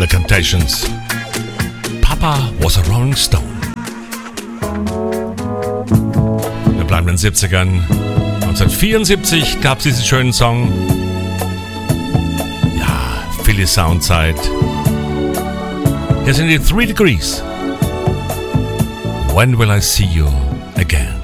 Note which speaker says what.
Speaker 1: The Temptations. Papa was a Rolling Stone. Wir bleiben in den 70ern. 1974 gab es diesen schönen Song. Ja, Philly Soundzeit. Hier sind die 3 Degrees. When will I see you again?